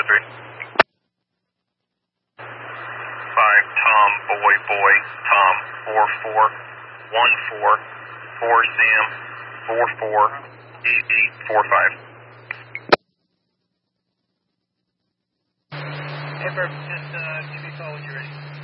3. 5, Tom, boy, boy, Tom, 4414, 4 Sam, 44, EB, 45. Hey, Burp, just give me a call when you're ready.